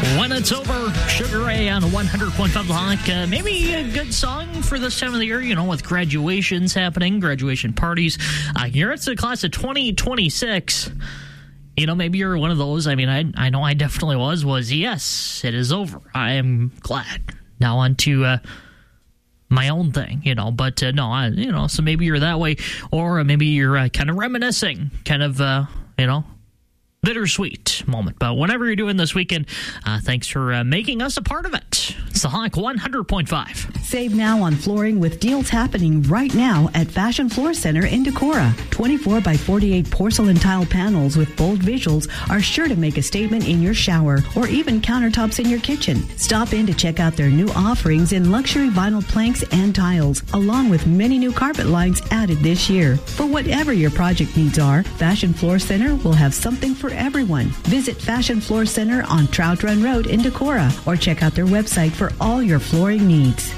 When It's Over, Sugar Ray on 100.5 The Hawk. Maybe a good song for this time of the year, with graduations happening, graduation parties. Here it's the class of 2026. Maybe you're one of those. I know I definitely was. Yes, it is over. I am glad. Now on to my own thing, But no, so maybe you're that way. Or maybe you're kind of reminiscing, kind of, bittersweet moment. But whatever you're doing this weekend, thanks for making us a part of it. It's the Hawk 100.5. Save now on flooring with deals happening right now at Fashion Floor Center in Decorah. 24 by 48 porcelain tile panels with bold visuals are sure to make a statement in your shower or even countertops in your kitchen. Stop in to check out their new offerings in luxury vinyl planks and tiles, along with many new carpet lines added this year. For whatever your project needs are, Fashion Floor Center will have something for everyone. Visit Fashion Floor Center on Trout Run Road in Decorah or check out their website for all your flooring needs.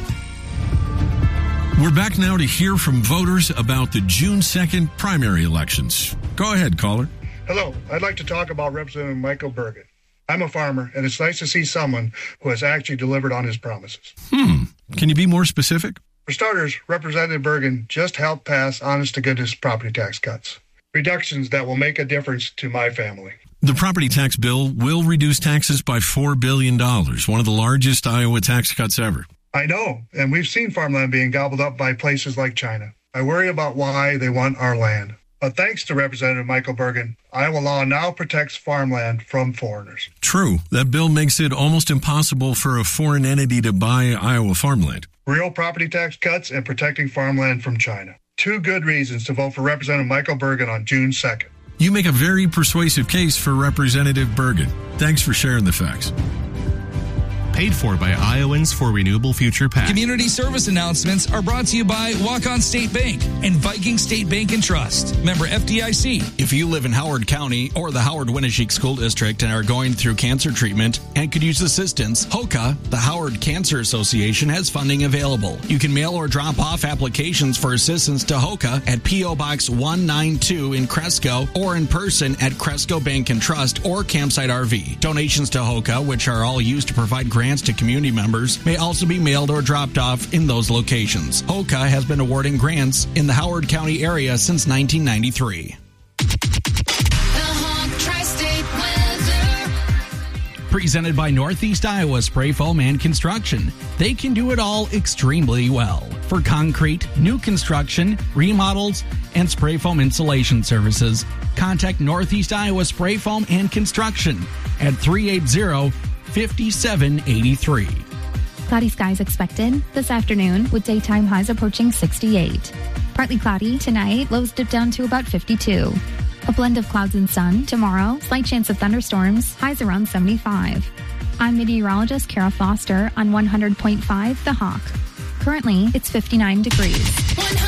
We're back now to hear from voters about the June 2nd primary elections. Go ahead, caller. Hello. I'd like to talk about Representative Michael Bergen. I'm a farmer, and it's nice to see someone who has actually delivered on his promises. Can you be more specific? For starters, Representative Bergen just helped pass honest-to-goodness property tax cuts. Reductions that will make a difference to my family. The property tax bill will reduce taxes by $4 billion, one of the largest Iowa tax cuts ever. I know, and we've seen farmland being gobbled up by places like China. I worry about why they want our land. But thanks to Representative Michael Bergen, Iowa law now protects farmland from foreigners. True. That bill makes it almost impossible for a foreign entity to buy Iowa farmland. Real property tax cuts and protecting farmland from China. Two good reasons to vote for Representative Michael Bergen on June 2nd. You make a very persuasive case for Representative Bergen. Thanks for sharing the facts. Paid for by Iowans for Renewable Future PAC. Community service announcements are brought to you by Walk-On State Bank and Viking State Bank and Trust. Member FDIC. If you live in Howard County or the Howard-Winneshiek School District and are going through cancer treatment and could use assistance, HOCA, the Howard Cancer Association, has funding available. You can mail or drop off applications for assistance to HOCA at P.O. Box 192 in Cresco or in person at Cresco Bank and Trust or Campsite RV. Donations to HOCA, which are all used to provide grants to community members, may also be mailed or dropped off in those locations. HOCA has been awarding grants in the Howard County area since 1993. Presented by Northeast Iowa Spray Foam and Construction. They can do it all extremely well. For concrete, new construction, remodels, and spray foam insulation services, contact Northeast Iowa Spray Foam and Construction at 380-5783. Cloudy skies expected this afternoon with daytime highs approaching 68. Partly cloudy tonight, lows dip down to about 52. A blend of clouds and sun tomorrow, slight chance of thunderstorms, highs around 75. I'm meteorologist Kara Foster on 100.5 The Hawk. Currently, it's 59 degrees.